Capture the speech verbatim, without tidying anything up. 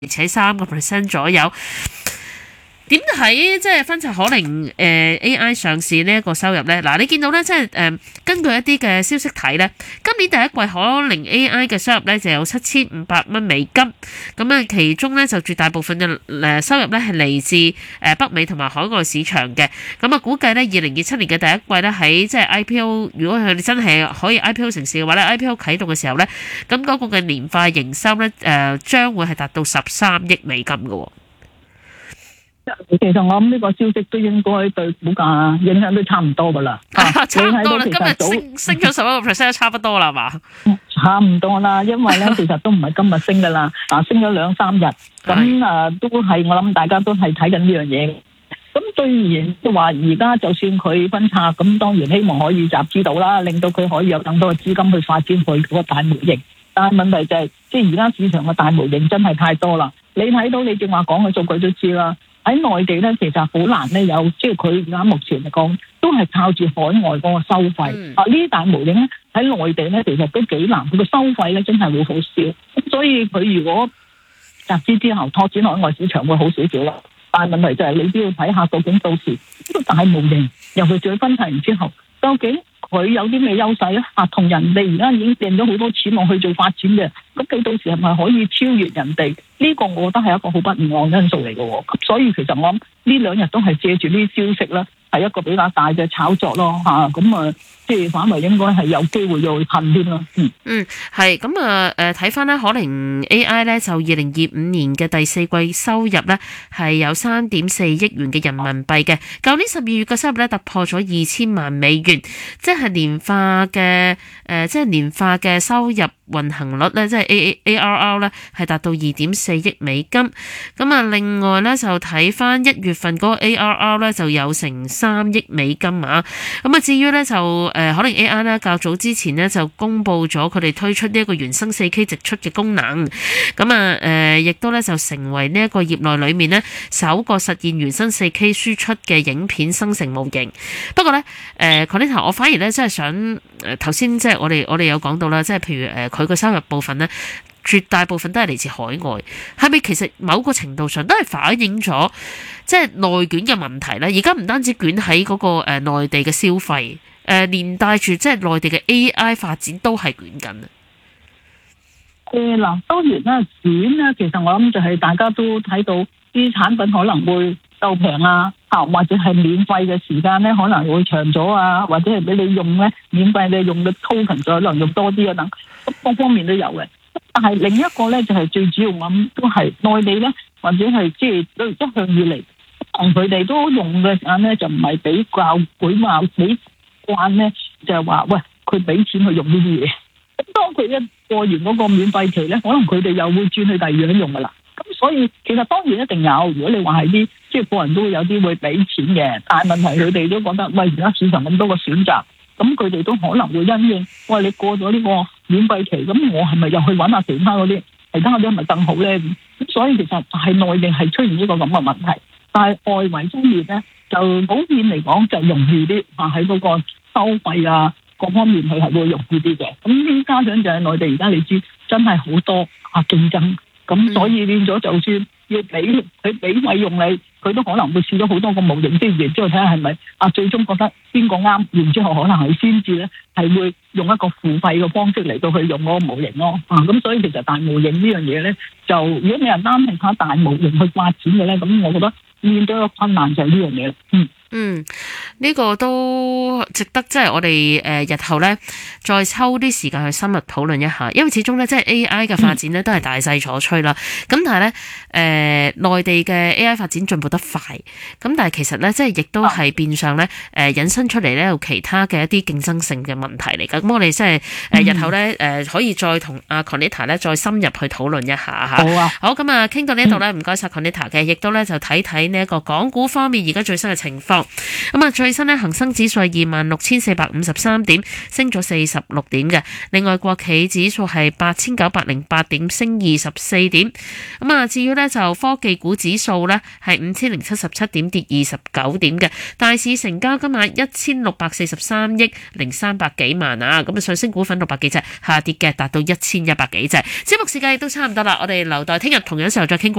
且三個 percent 左右。點睇即係分拆可能誒 A I 上市呢一個收入呢？嗱，你見到呢，即係誒根據一啲嘅消息睇呢，今年第一季可能 A I 嘅收入呢就有七千五百蚊美金，咁啊其中呢，就絕大部分嘅誒收入呢係嚟自誒北美同埋海外市場嘅，咁啊估計呢，二零二七年嘅第一季呢，喺即係 I P O， 如果佢哋真係可以 I P O 成事嘅話呢，I P O 啟動嘅時候呢，咁嗰個嘅年化營收呢，誒將會係達到十三億美金嘅。 其實我諗呢個消息都應該對股價影響都差唔多噶啦， 差唔多啦。今日升升咗十一個 percent 都差不多啦嘛， 差唔多啦。因為咧，其實都唔係今日升噶啦，啊升咗兩三日，咁啊都係我諗大家都係睇緊呢樣嘢。咁雖然即係話而家就算佢分拆，咁當然希望可以集資到啦，令到佢可以有更多嘅資金去發展佢嗰個大模型。但係問題就係、是，即係而家市場嘅大模型真係太多啦。你睇到你正話講嘅數據都知啦。喺內地咧，其實好難咧有，即係佢而家目前嚟講，都係靠住海外嗰個收費。嗯、啊，呢啲大模型咧喺內地咧，其實都幾難，佢個收費咧真係會好少。咁所以佢如果集資之後拓展海外市場會好少少啦。但係問題就係你都要睇下究竟到時呢個大模型，尤其是佢分拆完之後，究竟佢有啲咩優勢咧？啊，同人哋而家已經掟咗好多錢落去做發展嘅，咁佢到時係咪可以超越人哋？呢個我覺得係一個好不明朗因素嚟嘅。咁所以其實我諗呢兩日都係借住呢啲消息啦，係一個比較大嘅炒作咯嚇。咁啊，即係反為應該係有機會要去噴添啦。嗯嗯，係咁啊誒，睇翻咧，可能 A I 咧就二零二五年嘅第四季收入咧係有三點四億元嘅人民幣嘅。舊年十二月嘅收入咧突破咗二千萬美元，即係年化嘅誒、呃，即係年化嘅收入運行率咧，即係 A A R R 咧係達到二點四億美金。咁啊，另外咧就睇翻一月份嗰個 A R R 咧就有成三億美金啊。咁啊，至於咧就誒、呃，可能 A I 咧較早之前咧就公布咗佢哋推出呢一個原生四 K 直出嘅功能。咁啊誒，亦都咧就成為呢一個業內裏面咧首個實現原生四 K 輸出嘅影片生成模型。不過咧誒 Conetta 我反而咧真係想誒頭先即係我哋我哋有講到啦，即係譬如誒佢個收入部分咧，絕大部分都係嚟自海外，係咪其實某個程度上都係反映咗即係內卷嘅問題咧？而家唔單止捲喺嗰個誒內地嘅消費，誒連帶住即係內地嘅 A I 發展都係捲緊啊！ 誒嗱，當然啦，卷咧，其實我諗就係大家都睇到啲產品可能會夠平啊，啊或者係免費嘅時間咧可能會長咗啊，或者係俾你用咧免費你用嘅 token 可能用多啲啊等，咁各方面都有嘅。但係另一個咧就係、是、最主要諗都係內地咧，或者係即係都一向以嚟同佢哋都用嘅時間咧，就唔係比較佢話比慣咧，就係話喂佢俾錢去用呢啲嘢。咁當佢一過完嗰個免費期咧，可能佢哋又會轉去第二樣用噶啦。咁所以其實當然一定有，如果你話係啲即係個人都會有啲會俾錢嘅，但係問題佢哋都覺得喂而家市場咁多個選擇，咁佢哋都可能會因應喂你過咗呢個免費期，咁我係咪又去揾下其他嗰啲其他嗰啲係咪更好咧？咁所以其實係內地係出現呢個咁嘅問題，但係外圍方面咧就普遍嚟講就容易啲，啊喺嗰個收費啊各方面佢係會容易啲嘅。咁呢加上就係內地而家你知真係好多啊競爭。咁所以變咗，就算要俾佢俾費用你，佢都可能會試咗好多個模型先，然之後睇下係咪啊，最終覺得邊個啱，然之後可能係先至咧係會用一個付費嘅方式嚟到去用嗰個模型咯。啊，咁所以其實大模型呢樣嘢咧，就如果你係單係靠大模型去發展嘅咧，咁我覺得面對一個困難就係呢樣嘢。嗯。 嗯，呢、這個都值得即係我哋誒、呃、日後咧再抽啲時間去深入討論一下，因為始終咧即係 A I 嘅發展咧都係大勢所趨啦。咁、嗯、但係咧誒內地嘅 A I 發展進步得快，咁但係其實咧即係亦都係變相咧誒、呃、引申出嚟咧有其他嘅一啲競爭性嘅問題嚟㗎。咁我哋即係誒日後咧誒、呃、可以再同阿 Conetta 咧再深入去討論一下嚇。好啊， 好咁啊，傾到呢度咧，唔該晒 Conetta 嘅，亦都咧就睇睇呢一個港股方面而家最新嘅情況。咁啊，最新咧恒生指數係二萬六千四百五十三點，升咗四十六點嘅。另外國企指數係八千九百零八點，升二十四點。咁啊，至於咧就科技股指數咧係五千零七十七點，跌二十九點嘅。大市成交今晚一千六百四十三億零三百幾萬啊。咁啊，上升股份六百幾隻，下跌嘅達到一千一百幾隻。節目時間亦都差唔多啦，我哋留待聽日同樣時候再傾過。